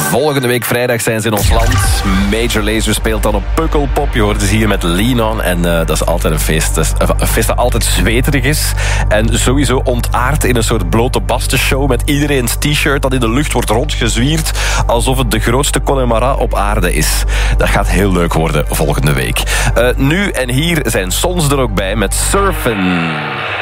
Volgende week vrijdag zijn ze in ons land. Major Lazer speelt dan op Pukkelpop. Je hoort ze hier met Lean On. En dat is altijd een feest. Een feest dat altijd zweterig is. En sowieso ontaard in een soort blote bastenshow met iedereen's t-shirt dat in de lucht wordt rondgezwierd. Alsof het de grootste Connemara op aarde is. Dat gaat heel leuk worden volgende week. Nu en hier zijn Sons er ook bij met Surfen.